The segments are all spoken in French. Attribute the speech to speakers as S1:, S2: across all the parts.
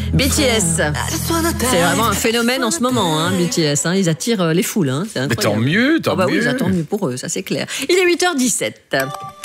S1: BTS. C'est vraiment un phénomène en ce moment, hein, BTS. Hein. Ils attirent les foules. Hein. C'est incroyable.
S2: Mais tant mieux.
S1: Oui, tant mieux pour eux, ça c'est clair. Il est 8h17.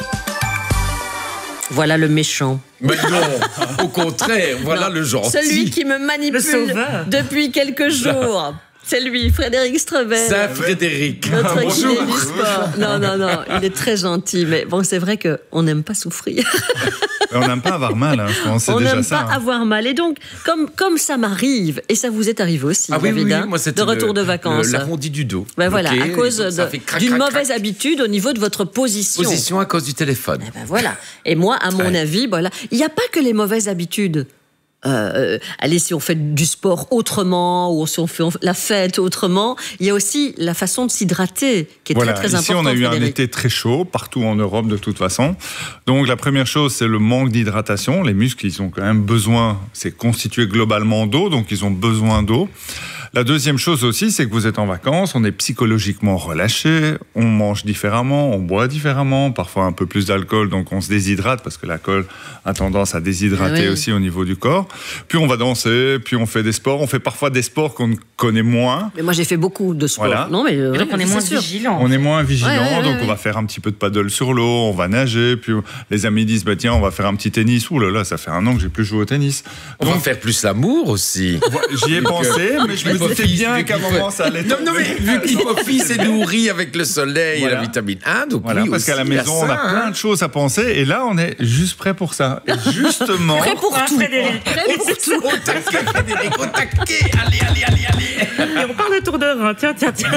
S1: Voilà le méchant.
S2: Mais non, au contraire, voilà le gentil.
S1: Celui qui me manipule depuis quelques jours. C'est lui, Frédéric Strevel.
S2: Saint-Frédéric.
S1: Notre kiné du sport. Non, il est très gentil. Mais bon, c'est vrai qu'on n'aime pas souffrir.
S3: On n'aime pas avoir mal, hein, je pense.
S1: On
S3: n'aime
S1: pas avoir mal. Et donc, comme ça m'arrive, et ça vous est arrivé aussi, David,
S2: oui, moi,
S1: de retour de vacances.
S2: L'arrondi du dos.
S1: Ben voilà, à cause d'une mauvaise habitude au niveau de votre position.
S2: Position à cause du téléphone.
S1: Et ben voilà. Et moi, à mon avis, voilà, il n'y a pas que les mauvaises habitudes. Allez, si on fait du sport autrement ou si on fait la fête autrement, il y a aussi la façon de s'hydrater qui est très très importante.
S3: Ici, on a eu un été très chaud partout en Europe de toute façon. Donc la première chose, c'est le manque d'hydratation. Les muscles, ils ont quand même besoin, c'est constitué globalement d'eau, donc ils ont besoin d'eau. La deuxième chose aussi, c'est que vous êtes en vacances, on est psychologiquement relâché, on mange différemment, on boit différemment, parfois un peu plus d'alcool, donc on se déshydrate parce que l'alcool a tendance à déshydrater aussi au niveau du corps. Puis on va danser, puis on fait des sports, on fait parfois des sports qu'on connaît moins.
S1: Mais moi j'ai fait beaucoup de sport.
S3: Voilà.
S1: Non, mais
S4: donc on est moins vigilant.
S3: On est moins vigilant, donc on va faire un petit peu de paddle sur l'eau, on va nager, puis les amis disent bah tiens on va faire un petit tennis. Ouh là là, ça fait un an que j'ai plus joué au tennis.
S2: On va faire plus l'amour aussi.
S3: J'y ai pensé, mais je me disais bien qu'à un moment ça allait.
S2: Non, mais vu que l'hypophyse est nourri avec le soleil et la vitamine A, donc
S3: voilà,
S2: oui,
S3: parce qu'à la maison on a plein de choses à penser et là on est juste prêt pour ça. Et justement,
S1: prêt pour tout. Prêt pour tout.
S2: Au taquet, Frédéric, au taquet. Allez.
S4: Et on parle de Tour de Rhin. Tiens.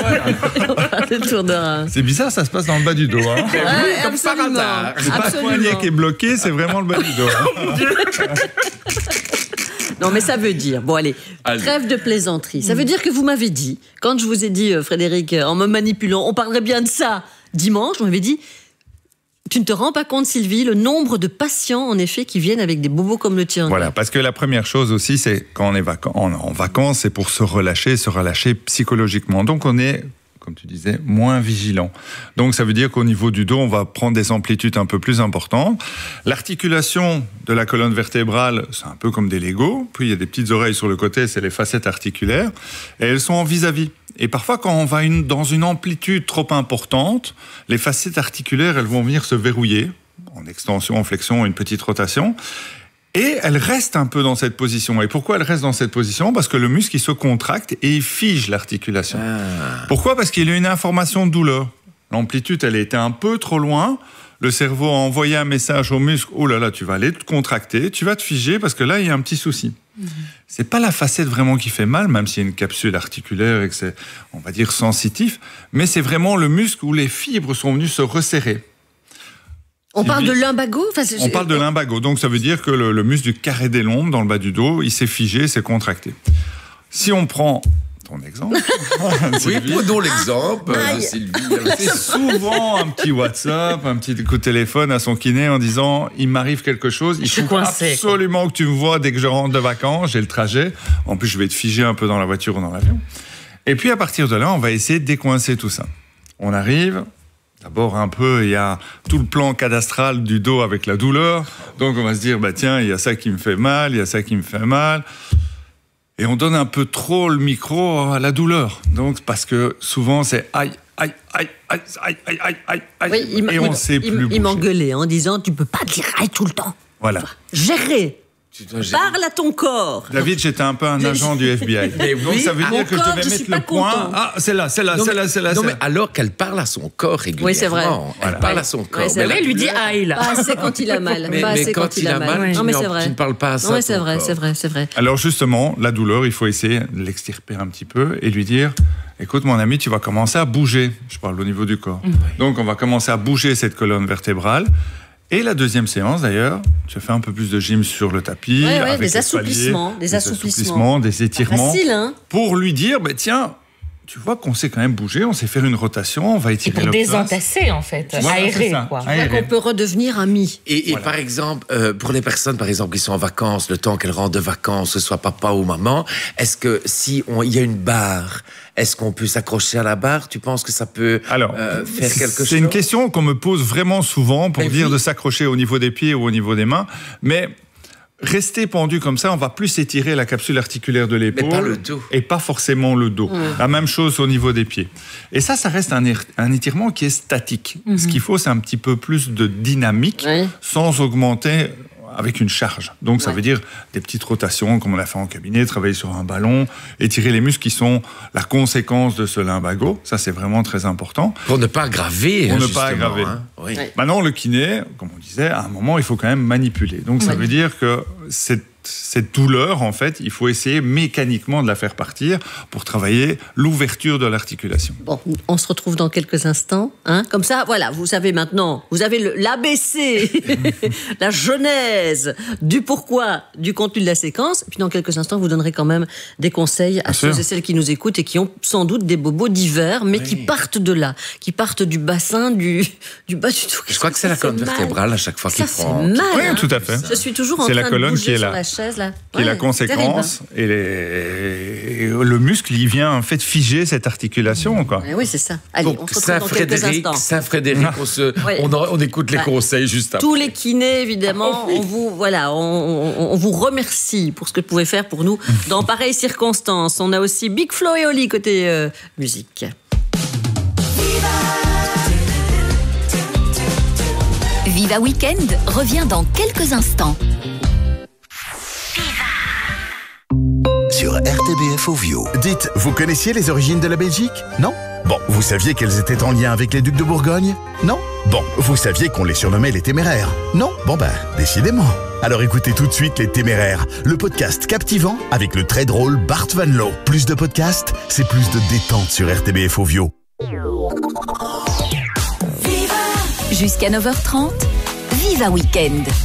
S1: Le Tour de Rhin.
S3: C'est bizarre, ça se passe dans le bas du dos. Hein.
S2: Comme par hasard.
S3: C'est pas le poignet qui est bloqué, c'est vraiment le bas du dos. Hein.
S1: Non, mais ça veut dire, bon allez, trêve de plaisanterie. Ça veut dire que vous m'avez dit, quand je vous ai dit, Frédéric, en me manipulant, on parlerait bien de ça dimanche, vous m'avez dit, tu ne te rends pas compte, Sylvie, le nombre de patients, en effet, qui viennent avec des bobos comme le tien.
S3: Voilà, parce que la première chose aussi, c'est quand on est en vacances, c'est pour se relâcher psychologiquement. Donc on est, comme tu disais, moins vigilant. Donc ça veut dire qu'au niveau du dos, on va prendre des amplitudes un peu plus importantes. L'articulation de la colonne vertébrale, c'est un peu comme des Legos. Puis il y a des petites oreilles sur le côté, c'est les facettes articulaires. Et elles sont en vis-à-vis. Et parfois, quand on va dans une amplitude trop importante, les facettes articulaires, elles vont venir se verrouiller, en extension, en flexion, une petite rotation. Et elle reste un peu dans cette position. Et pourquoi elle reste dans cette position ? Parce que le muscle, il se contracte et il fige l'articulation. Pourquoi ? Parce qu'il y a une information de douleur. L'amplitude, elle était un peu trop loin. Le cerveau a envoyé un message au muscle. Oh là là, tu vas aller te contracter, tu vas te figer parce que là, il y a un petit souci. C'est pas la facette vraiment qui fait mal, même s'il y a une capsule articulaire et que c'est, on va dire, sensitif. Mais c'est vraiment le muscle où les fibres sont venues se resserrer.
S1: On parle de lumbago ?
S3: On parle de lumbago, donc ça veut dire que le muscle du carré des lombes dans le bas du dos, il s'est figé, s'est contracté. Si on prend ton exemple...
S2: Oui, prenons l'exemple, Sylvie.
S3: C'est souvent un petit WhatsApp, un petit coup de téléphone à son kiné en disant « il m'arrive quelque chose, il faut absolument que tu me vois dès que je rentre de vacances, j'ai le trajet, en plus je vais te figer un peu dans la voiture ou dans l'avion ». Et puis à partir de là, on va essayer de décoincer tout ça. On arrive... D'abord, un peu, il y a tout le plan cadastral du dos avec la douleur. Donc, on va se dire, bah tiens, il y a ça qui me fait mal, il y a ça qui me fait mal. Et on donne un peu trop le micro à la douleur. Donc, parce que souvent, c'est aïe, aïe, aïe, aïe, aïe, aïe, aïe, aïe, aïe.
S1: Oui,
S3: et on ne sait plus bouger.
S1: Il m'engueulait en disant, tu ne peux pas dire aïe tout le temps.
S3: Voilà.
S1: Gérer. Parle à ton corps.
S3: David, j'étais un peu un agent du FBI.
S2: Mais
S3: donc ça veut dire que je devais mettre le point. Ah, c'est là.
S2: Non, mais alors qu'elle parle à son corps régulièrement.
S1: Oui, c'est vrai.
S2: Elle parle à son corps.
S1: Oui,
S4: mais là, il lui dit aïe, là.
S1: Pas assez quand il a mal.
S2: Mais quand il a mal,
S1: non, mais c'est vrai.
S2: tu ne parles pas à ça.
S1: Oui, c'est vrai.
S3: Alors justement, la douleur, il faut essayer de l'extirper un petit peu et lui dire... Écoute, mon ami, tu vas commencer à bouger. Je parle au niveau du corps. Donc, on va commencer à bouger cette colonne vertébrale. Et la deuxième séance, d'ailleurs, tu fais un peu plus de gym sur le tapis. Avec
S1: des assouplissements.
S3: Des étirements.
S1: Facile, hein ?
S3: Pour lui dire, bah, tiens, tu vois qu'on sait quand même bouger, on sait faire une rotation, on va étirer le
S4: Et pour désentasser, en fait.
S3: Voilà,
S4: aérer,
S3: quoi.
S1: Tu vois qu'on peut redevenir amis.
S2: Et voilà. Par exemple, pour les personnes, par exemple, qui sont en vacances, le temps qu'elles rentrent de vacances, que ce soit papa ou maman, est-ce que si il y a une barre, est-ce qu'on peut s'accrocher à la barre ? Tu penses que ça peut faire quelque chose ?
S3: C'est une question qu'on me pose vraiment souvent pour dire de s'accrocher au niveau des pieds ou au niveau des mains. Mais rester pendu comme ça, on va plus étirer la capsule articulaire de l'épaule.
S2: Mais pas le dos.
S3: Et pas forcément le dos. La même chose au niveau des pieds. Et ça reste un étirement qui est statique. Ce qu'il faut, c'est un petit peu plus de dynamique sans augmenter avec une charge. Donc, ça veut dire des petites rotations, comme on l'a fait en cabinet, travailler sur un ballon, étirer les muscles qui sont la conséquence de ce lumbago. Ça, c'est vraiment très important.
S2: Pour ne pas aggraver.
S3: Pour ne pas aggraver.
S2: Hein. Oui.
S3: Maintenant, le kiné, comme on disait, à un moment, il faut quand même manipuler. Donc, ça veut dire que cette douleur, en fait, il faut essayer mécaniquement de la faire partir pour travailler l'ouverture de l'articulation.
S1: Bon, on se retrouve dans quelques instants. Hein. Comme ça, voilà, vous savez maintenant, vous avez l'ABC, la genèse du pourquoi du contenu de la séquence. Puis dans quelques instants, vous donnerez quand même des conseils à ceux et celles qui nous écoutent et qui ont sans doute des bobos divers, mais qui partent de là, qui partent du bassin, du bas du tout.
S2: Je crois que c'est la colonne vertébrale à chaque fois qu'il prend.
S1: Ça, c'est mal.
S3: Oui, tout à fait.
S1: Je suis toujours en train de bouger sur la chaise. Là.
S3: Qui est la conséquence, et le muscle, il vient en fait figer cette articulation, quoi.
S1: Oui, c'est ça. Allez, on se retrouve dans quelques instants.
S2: Saint-Frédéric, on écoute les conseils juste après.
S1: Tous les kinés, évidemment, on vous remercie pour ce que vous pouvez faire pour nous dans pareilles circonstances. On a aussi Big Flo et Oli côté musique.
S5: Viva Weekend revient dans quelques instants.
S6: Sur RTBF Ovio. Dites, vous connaissiez les origines de la Belgique? Non? Bon, vous saviez qu'elles étaient en lien avec les ducs de Bourgogne? Non? Bon, vous saviez qu'on les surnommait les Téméraires? Non? Bon décidément. Alors écoutez tout de suite Les Téméraires, le podcast captivant avec le très drôle Bart Van Loo. Plus de podcasts, c'est plus de détente sur RTBF Ovio.
S5: Jusqu'à 9h30, Viva Weekend.